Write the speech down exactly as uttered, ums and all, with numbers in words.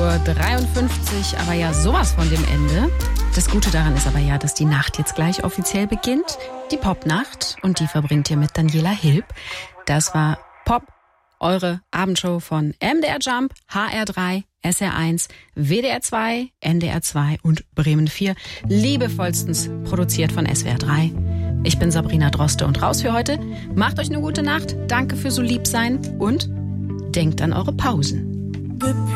Uhr dreiundfünfzig, aber ja sowas von dem Ende. Das Gute daran ist aber ja, dass die Nacht jetzt gleich offiziell beginnt. Die Popnacht, und die verbringt ihr mit Daniela Hilb. Das war Pop, eure Abendshow von M D R Jump, H R drei, S R eins, W D R zwei, N D R zwei und Bremen vier. Liebevollstens produziert von S W R drei. Ich bin Sabrina Droste und raus für heute. Macht euch eine gute Nacht, danke für so lieb sein und denkt an eure Pausen.